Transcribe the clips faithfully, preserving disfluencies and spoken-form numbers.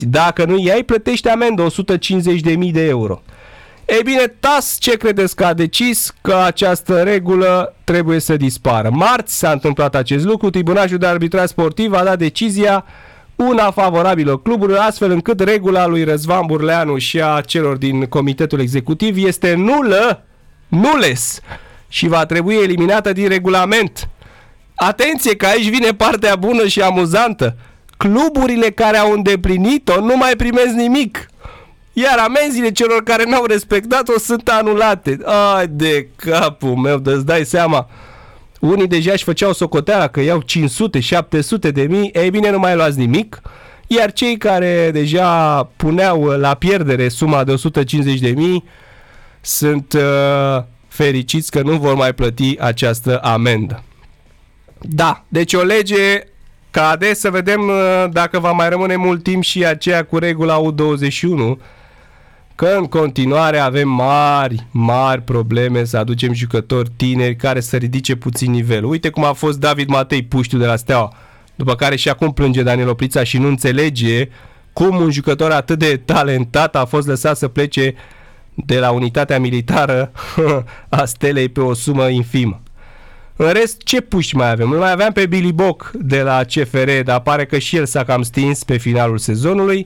Dacă nu iei, plătești amendă o sută cincizeci de mii de euro. Ei bine, T A S ce credeți că a decis? Că această regulă trebuie să dispară. Marți s-a întâmplat acest lucru, Tribunalul de Arbitraj Sportiv a dat decizia una favorabilă clubului, astfel încât regula lui Răzvan Burleanu și a celor din comitetul executiv este nulă, nules, și va trebui eliminată din regulament. Atenție că aici vine partea bună și amuzantă. Cluburile care au îndeplinit-o nu mai primesc nimic. Iar amenziile celor care n-au respectat-o sunt anulate. Ai de capul meu, dă-ți dai seama. Unii deja își făceau socoteala că iau cinci sute șapte sute de mii. Ei bine, nu mai luați nimic. Iar cei care deja puneau la pierdere suma de o sută cincizeci de mii sunt uh, fericiți că nu vor mai plăti această amendă. Da, deci o lege cade, să vedem uh, dacă va mai rămâne mult timp și aceea cu regula U douăzeci și unu, că în continuare avem mari, mari probleme să aducem jucători tineri care să ridice puțin nivelul. Uite cum a fost David Matei, puștiu de la Steaua, după care și acum plânge Daniel Oprița și nu înțelege cum un jucător atât de talentat a fost lăsat să plece de la unitatea militară a Stelei pe o sumă infimă. În rest, ce puști mai avem? Îl mai aveam pe Billy Boc de la C F R, dar pare că și el s-a cam stins pe finalul sezonului.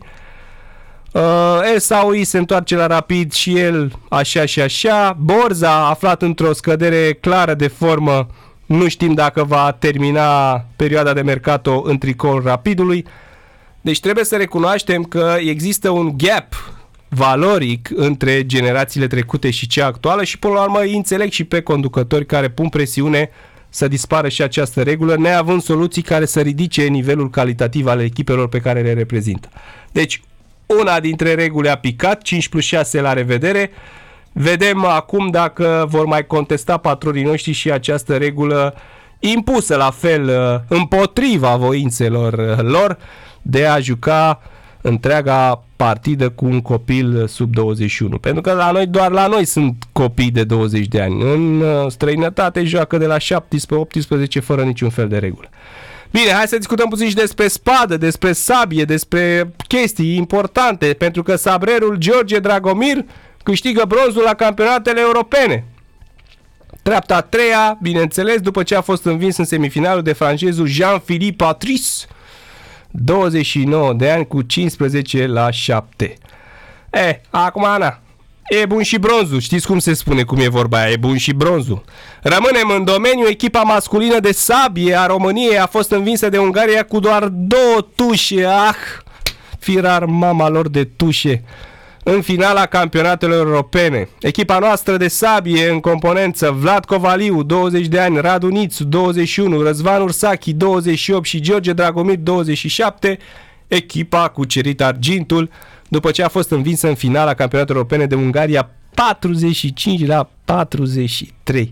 Uh, El Saui se întoarce la Rapid și el așa și așa. Borza a aflat într-o scădere clară de formă. Nu știm dacă va termina perioada de mercato în tricoul Rapidului. Deci trebuie să recunoaștem că există un gap valoric între generațiile trecute și cea actuală și până la urmă îi înțeleg și pe conducători care pun presiune să dispară și această regulă, neavând soluții care să ridice nivelul calitativ al echipelor pe care le reprezintă. Deci, una dintre reguli a picat, cinci plus șase la revedere. Vedem acum dacă vor mai contesta patronii noștri și această regulă impusă la fel împotriva voințelor lor de a juca întreaga partidă cu un copil sub douăzeci și unu. Pentru că la noi, doar la noi sunt copii de douăzeci de ani. În străinătate joacă de la șaptesprezece optsprezece fără niciun fel de regulă. Bine, hai să discutăm puțin și despre spadă, despre sabie, despre chestii importante, pentru că sabrerul George Dragomir câștigă bronzul la campionatele europene. Treapta a treia, bineînțeles, după ce a fost învins în semifinalul de francezul Jean-Philippe Patrice, douăzeci și nouă de ani, cu cincisprezece la șapte. E, acum, Ana, e bun și bronzul, știți cum se spune, cum e vorba aia, e bun și bronzul. Rămânem în domeniu, echipa masculină de sabie a României a fost învinsă de Ungaria cu doar două tușe, ah, firar mama lor de tușe, în finala campionatelor europene. Echipa noastră de sabie în componență: Vlad Covaliu, douăzeci de ani, Radu Nițu, douăzeci și unu, Răzvan Ursachi, douăzeci și opt și George Dragomir, douăzeci și șapte. Echipa a cucerit argintul după ce a fost învinsă în finala campionatelor europene de Ungaria patruzeci și cinci la patruzeci și trei.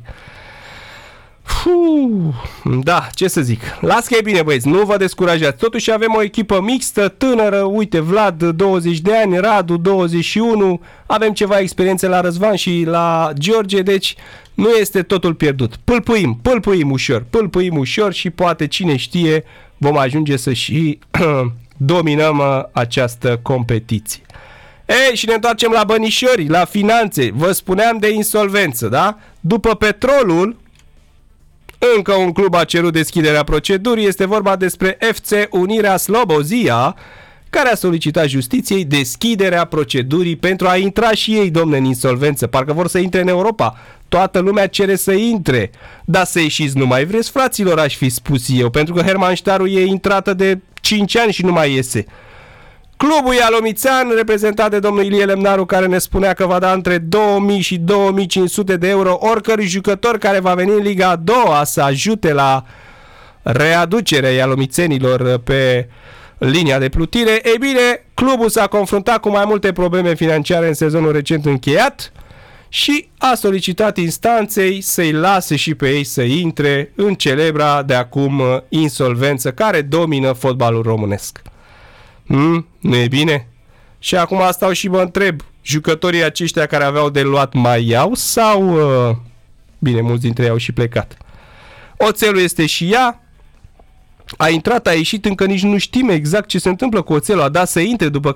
Uf, da, ce să zic. Las că e bine, băieți, nu vă descurajați. Totuși avem o echipă mixtă, tânără. Uite, Vlad, douăzeci de ani, Radu, douăzeci și unu. Avem ceva experiențe la Răzvan și la George, deci nu este totul pierdut. Pâlpâim, pâlpâim ușor, pâlpâim ușor și poate, cine știe, vom ajunge să și dominăm această competiție. Ei, și ne întoarcem la bănișori, la finanțe. Vă spuneam de insolvență, da? După Petrolul, încă un club a cerut deschiderea procedurii. Este vorba despre F C Unirea Slobozia, care a solicitat justiției deschiderea procedurii pentru a intra și ei, domne, în insolvență. Parcă vor să intre în Europa. Toată lumea cere să intre. Dar să ieșiți nu mai vreți, fraților, aș fi spus eu, pentru că Herman Staru e intrată de cinci ani și nu mai iese. Clubul Ialomițean, reprezentat de domnul Ilie Lemnaru, care ne spunea că va da între două mii și două mii cinci sute de euro oricărui jucător care va veni în Liga a doua să ajute la readucerea ialomițenilor pe linia de plutire. Ei bine, clubul s-a confruntat cu mai multe probleme financiare în sezonul recent încheiat și a solicitat instanței să-i lase și pe ei să intre în celebra de acum insolvență care domină fotbalul românesc. Hmm? Nu e bine? Și acum stau și mă întreb, jucătorii aceștia care aveau de luat mai iau sau... Uh, bine, mulți dintre ei au și plecat. Oțelul este și ea. A intrat, a ieșit, încă nici nu știm exact ce se întâmplă cu Oțelul. A dat să intre, după